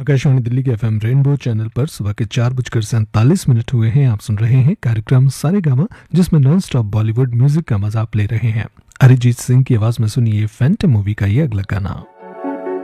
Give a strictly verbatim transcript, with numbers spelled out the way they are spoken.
आकाशवाणी दिल्ली के FM rainbow channel पर सुबह के चार बजकर सैंतालीस मिनट हुए हैं। आप सुन रहे हैं कार्यक्रम सारेगामा, जिसमें नॉन स्टॉप बॉलीवुड म्यूजिक का मजा आप ले रहे हैं। अरिजीत सिंह की आवाज में सुनिए फैंटम मूवी का ये अगला गाना।